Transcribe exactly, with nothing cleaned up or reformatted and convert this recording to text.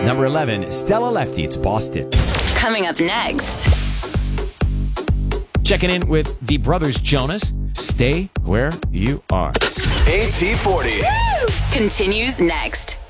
Number eleven, Stella Lefty, it's Boston. Coming up next. Checking in with the Brothers Jonas, Stay Where You Are. A T forty. Continues next.